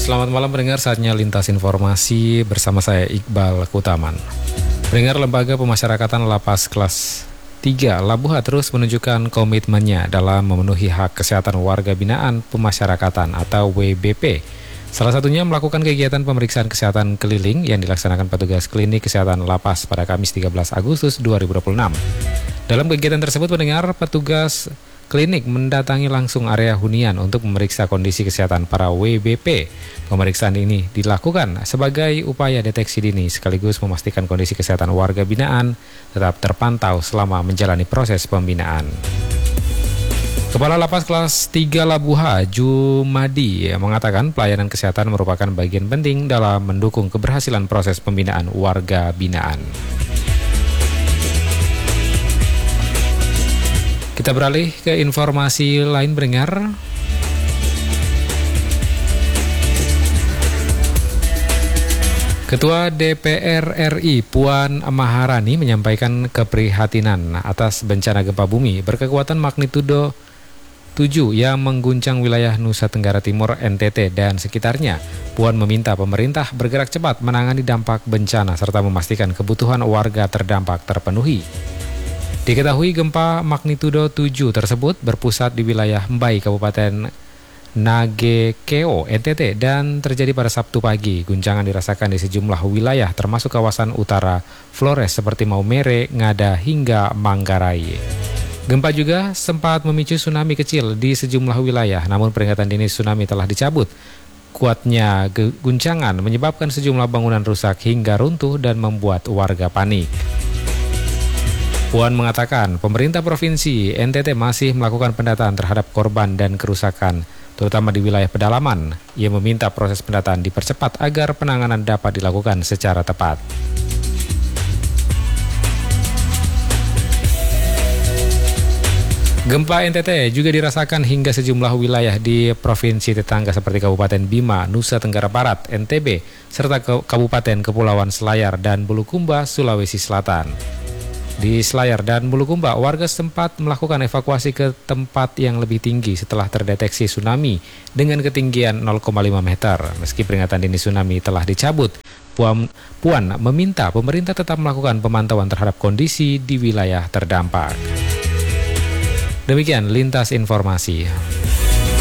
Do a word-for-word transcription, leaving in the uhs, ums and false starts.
Selamat malam pendengar, saatnya lintas informasi bersama saya Iqbal Kutaman. Pendengar, Lembaga Pemasyarakatan Lapas Kelas tiga Labuha terus menunjukkan komitmennya dalam memenuhi hak kesehatan warga binaan pemasyarakatan atau W B P. Salah satunya melakukan kegiatan pemeriksaan kesehatan keliling yang dilaksanakan petugas klinik kesehatan lapas pada Kamis tiga belas Agustus dua ribu dua puluh enam. Dalam kegiatan tersebut, pendengar, petugas klinik mendatangi langsung area hunian untuk memeriksa kondisi kesehatan para W B P. Pemeriksaan ini dilakukan sebagai upaya deteksi dini sekaligus memastikan kondisi kesehatan warga binaan tetap terpantau selama menjalani proses pembinaan. Kepala Lapas Kelas tiga Labuha, Jumadi, mengatakan pelayanan kesehatan merupakan bagian penting dalam mendukung keberhasilan proses pembinaan warga binaan. Kita beralih ke informasi lain, pendengar. Ketua D P R R I Puan Maharani menyampaikan keprihatinan atas bencana gempa bumi berkekuatan magnitudo tujuh yang mengguncang wilayah Nusa Tenggara Timur, N T T dan sekitarnya. Puan meminta pemerintah bergerak cepat menangani dampak bencana serta memastikan kebutuhan warga terdampak terpenuhi. Diketahui gempa magnitudo tujuh tersebut berpusat di wilayah Mbai, Kabupaten Nagekeo, N T T dan terjadi pada Sabtu pagi. Guncangan dirasakan di sejumlah wilayah termasuk kawasan utara Flores seperti Maumere, Ngada hingga Manggarai. Gempa juga sempat memicu tsunami kecil di sejumlah wilayah, namun peringatan dini tsunami telah dicabut. Kuatnya guncangan menyebabkan sejumlah bangunan rusak hingga runtuh dan membuat warga panik. Puan mengatakan pemerintah Provinsi N T T masih melakukan pendataan terhadap korban dan kerusakan, terutama di wilayah pedalaman. Ia meminta proses pendataan dipercepat agar penanganan dapat dilakukan secara tepat. Gempa N T T juga dirasakan hingga sejumlah wilayah di provinsi tetangga seperti Kabupaten Bima, Nusa Tenggara Barat, N T B, serta Kabupaten Kepulauan Selayar dan Bulukumba, Sulawesi Selatan. Di Selayar dan Bulukumba, warga sempat melakukan evakuasi ke tempat yang lebih tinggi setelah terdeteksi tsunami dengan ketinggian nol koma lima meter. Meski peringatan dini tsunami telah dicabut, Puan, Puan meminta pemerintah tetap melakukan pemantauan terhadap kondisi di wilayah terdampak. Demikian lintas informasi.